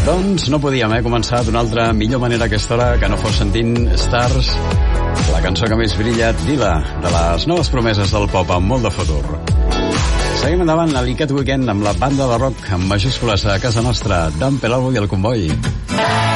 Doncs no podíem començar d'una altra millor manera aquesta hora que no fos sentint Stars, la cançó que més brilla, Dila, de les noves promeses del pop amb molt de futur. Seguim endavant a l'Icat Weekend amb la banda de rock amb majúscules a casa nostra, Dan Pelalbo i el Comboi.